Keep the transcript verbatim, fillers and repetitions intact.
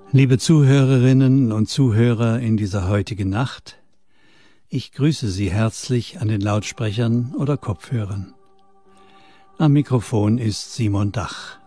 Liebe Zuhörerinnen und Zuhörer in dieser heutigen Nacht, ich grüße Sie herzlich an den Lautsprechern oder Kopfhörern. Am Mikrofon ist Simon Dach.